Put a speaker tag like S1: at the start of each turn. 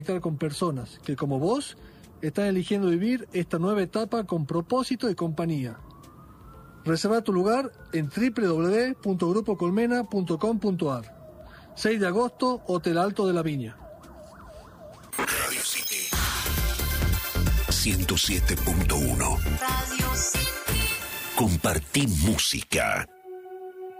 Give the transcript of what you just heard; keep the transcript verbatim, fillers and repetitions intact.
S1: Estar con personas que, como vos, están eligiendo vivir esta nueva etapa con propósito y compañía. Reserva tu lugar en doble u doble u doble u punto grupo colmena punto com punto a r. seis de agosto, Hotel Alto de la Viña.
S2: Radio City ciento siete punto uno. Radio City. Compartí música.